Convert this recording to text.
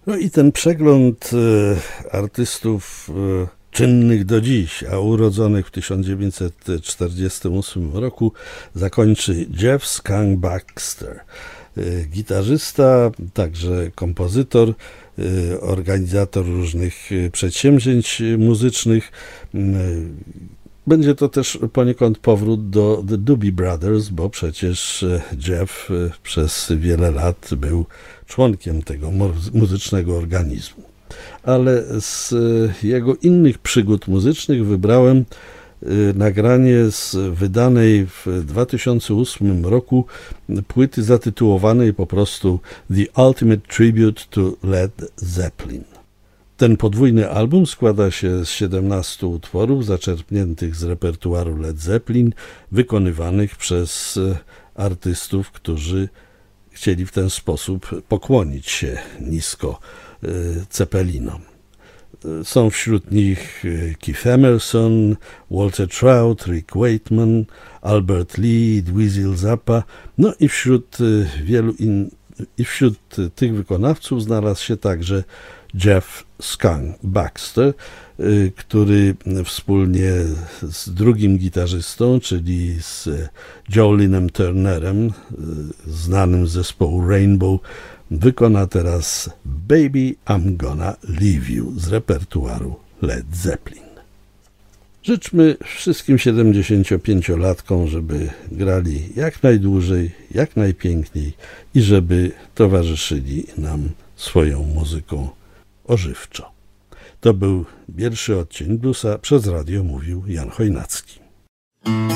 No i ten przegląd artystów czynnych do dziś, a urodzonych w 1948 roku zakończy Jeff Skunk Baxter. Gitarzysta, także kompozytor, organizator różnych przedsięwzięć muzycznych. Będzie to też poniekąd powrót do The Doobie Brothers, bo przecież Jeff przez wiele lat był członkiem tego muzycznego organizmu. Ale z jego innych przygód muzycznych wybrałem nagranie z wydanej w 2008 roku płyty zatytułowanej po prostu The Ultimate Tribute to Led Zeppelin. Ten podwójny album składa się z 17 utworów zaczerpniętych z repertuaru Led Zeppelin, wykonywanych przez artystów, którzy chcieli w ten sposób pokłonić się nisko Zeppelinom. Są wśród nich Keith Emerson, Walter Trout, Rick Wakeman, Albert Lee, Dweezil Zappa, no i wśród tych wykonawców znalazł się także Jeff Skunk Baxter, który wspólnie z drugim gitarzystą, czyli z Jolinem Turnerem, znanym z zespołu Rainbow, wykona teraz Baby I'm Gonna Leave You z repertuaru Led Zeppelin. Życzmy wszystkim 75-latkom, żeby grali jak najdłużej, jak najpiękniej i żeby towarzyszyli nam swoją muzyką ożywczo. To był pierwszy odcinek Bluesa. Przez radio mówił Jan Chojnacki.